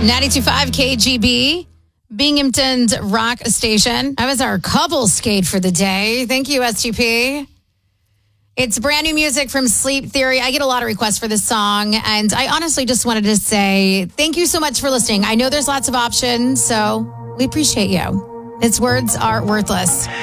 92.5 KGB, Binghamton's rock station. That was our couple skate for the day. Thank you, SGP. It's brand new music from Sleep Theory. I get a lot of requests for this song, and I honestly just wanted to say thank you so much for listening. I know there's lots of options, so we appreciate you. Its words are worthless.